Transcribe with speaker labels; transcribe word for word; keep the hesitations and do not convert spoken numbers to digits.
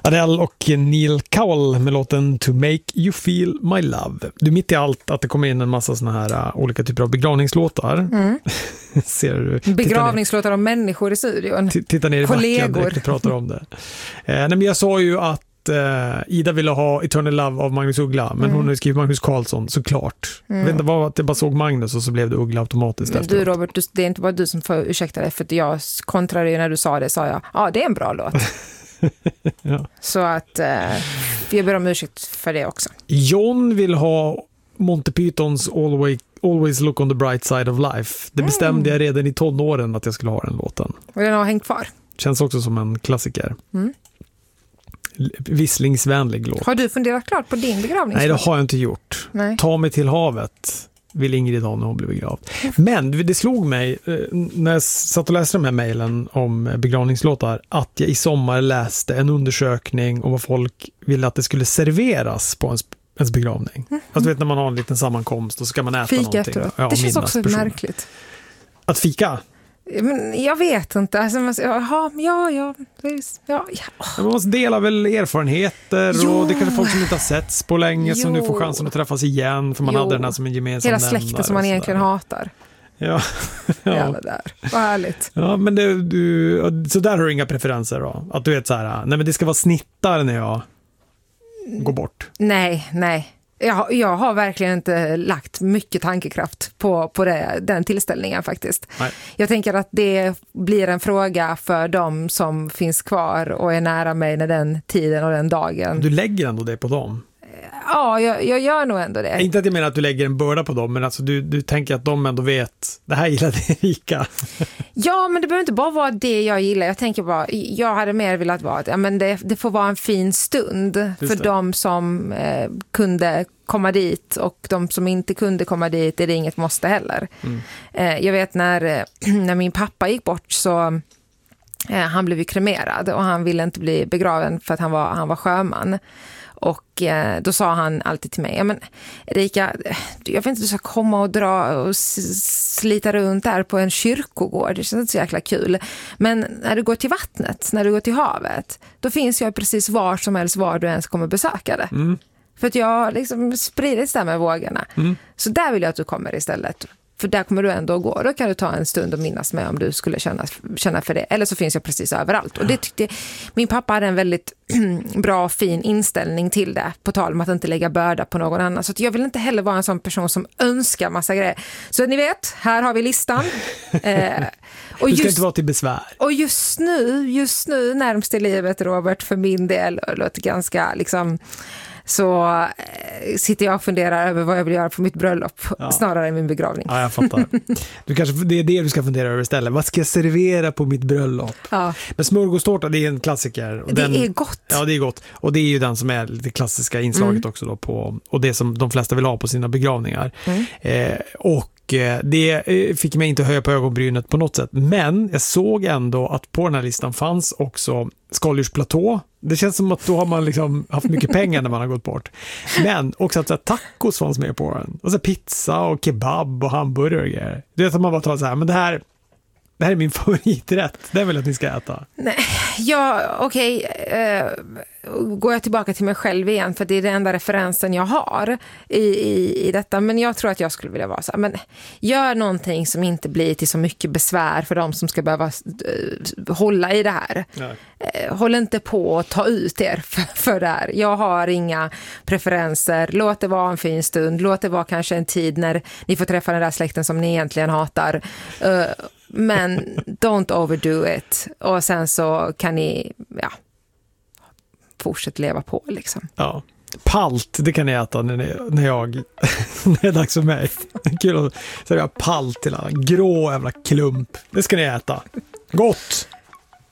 Speaker 1: Adele och Neil Cowell med låten To Make You Feel My Love. Du, mitt i allt att det kommer in en massa såna här uh, olika typer av begravningslåtar. Mm. Ser du?
Speaker 2: Begravningslåtar av människor i studion.
Speaker 1: T- titta ner i backen direkt och pratar om det. Eh, nej, men jag sa ju att Uh, Ida ville ha Eternal Love av Magnus Uggla, men mm. hon har skrivit Magnus Carlsson, såklart. Mm. Jag vet inte vad, att jag bara såg Magnus och så blev det Uggla automatiskt.
Speaker 2: Men du Robert, du, det är inte bara du som får ursäkta dig, för att jag kontrade ju när du sa det, sa jag, ja det är en bra låt. Ja. Så att uh, jag ber om ursäkt för det också.
Speaker 1: John vill ha Monty Pythons Always, Always Look on the Bright Side of Life. Det bestämde mm. jag redan i tonåren att jag skulle ha den låten.
Speaker 2: Och den har hängt kvar.
Speaker 1: Känns också som en klassiker. Mm. Visslingsvänlig låt.
Speaker 2: Har du funderat klart på din begravning?
Speaker 1: Nej, det har jag inte gjort. Nej. Ta mig till havet vill Ingrid ha när hon blir begravd. Men det slog mig när jag satt och läste de här mejlen om begravningslåtar att jag i sommar läste en undersökning om vad folk ville att det skulle serveras på ens, ens begravning. Mm. Alltså vet när man har en liten sammankomst och så ska man äta
Speaker 2: fika
Speaker 1: någonting.
Speaker 2: Efteråt.
Speaker 1: Ja,
Speaker 2: det känns också
Speaker 1: personer.
Speaker 2: Märkligt.
Speaker 1: Att fika?
Speaker 2: Men jag vet inte. Alltså, man, aha, ja, ja, ja, ja.
Speaker 1: Man måste dela väl erfarenheter jo. och det kanske folk som inte har setts på länge jo. som nu får chansen att träffas igen för man jo. hade den här som en gemensam
Speaker 2: hela släkten som man egentligen hatar.
Speaker 1: Ja. ja.
Speaker 2: Jävla där. Vad härligt.
Speaker 1: Ja, men det, du, så där har du inga preferenser då? Att du vet så här, nej men det ska vara snittar när jag går bort.
Speaker 2: Nej, nej. Jag, jag har verkligen inte lagt mycket tankekraft på, på det, den tillställningen faktiskt. Nej. Jag tänker att det blir en fråga för dem som finns kvar och är nära mig när den tiden och den dagen.
Speaker 1: Du lägger ändå det på dem?
Speaker 2: Ja, jag, jag gör nog ändå det.
Speaker 1: Inte att jag menar att du lägger en börda på dem, men alltså du, du tänker att de ändå vet, det här gillar Erika.
Speaker 2: Ja, men det behöver inte bara vara det jag gillar. Jag tänker bara, jag hade mer velat vara att ja, men det, det får vara en fin stund Just för det. de som eh, kunde komma dit och de som inte kunde komma dit är det inget måste heller. Mm. Eh, jag vet när, när min pappa gick bort så eh, han blev ju kremerad och han ville inte bli begraven för att han var, han var sjöman. Och eh, då sa han alltid till mig, ja men Erika, jag vet inte, du ska komma och dra och slita runt där på en kyrkogård, det känns inte så jäkla kul. Men när du går till vattnet, när du går till havet, då finns jag precis var som helst var du ens kommer besöka det. Mm. För att jag liksom spridits där med vågorna. Mm. Så där vill jag att du kommer istället. För där kommer du ändå gå. Då kan du ta en stund och minnas med om du skulle känna, känna för det. Eller så finns jag precis överallt. Och det tyckte min pappa hade en väldigt bra och fin inställning till det. På tal om att inte lägga börda på någon annan. Så att jag vill inte heller vara en sån person som önskar massa grejer. Så ni vet, här har vi listan. eh, och
Speaker 1: du ska
Speaker 2: just,
Speaker 1: inte vara till besvär.
Speaker 2: Och just nu, just nu närmast i livet, Robert, för min del låter ganska liksom... så eh, sitter jag och funderar över vad jag vill göra på mitt bröllop ja. snarare än min begravning.
Speaker 1: Ja, jag fattar. Du kanske, det är det du ska fundera över istället. Vad ska jag servera på mitt bröllop?
Speaker 2: Ja.
Speaker 1: Men smörgåstårta, det är en klassiker. Och
Speaker 2: det
Speaker 1: den,
Speaker 2: är gott.
Speaker 1: Ja, det är gott. Och det är ju den som är det klassiska inslaget mm. också då på, och det som de flesta vill ha på sina begravningar. Mm. Eh, och det fick mig inte höja på ögonbrynet på något sätt. Men jag såg ändå att på den här listan fanns också skaldjursplatå. Det känns som att då har man liksom haft mycket pengar när man har gått bort. Men också att så här, tacos fanns med på den. Och så pizza och kebab och hamburgare. Det är att man bara tar så här, men det här det här är min favoriträtt. Det är väl att ni ska äta.
Speaker 2: Nej, ja, okej. Okay. Uh, går jag tillbaka till mig själv igen för det är den enda referensen jag har i, i, i detta. Men jag tror att jag skulle vilja vara så här, men gör någonting som inte blir till så mycket besvär för de som ska behöva uh, hålla i det här. Uh, håll inte på att ta ut er för, för det här. Jag har inga preferenser. Låt det vara en fin stund. Låt det vara kanske en tid när ni får träffa den där släkten som ni egentligen hatar. Uh, Men don't overdo it. Och sen så kan ni ja, fortsätta leva på liksom.
Speaker 1: Ja. Palt, det kan ni äta när, ni, när jag när det är dags för mig. Kul att säga palt till alla. Grå jävla klump. Det ska ni äta. Gott!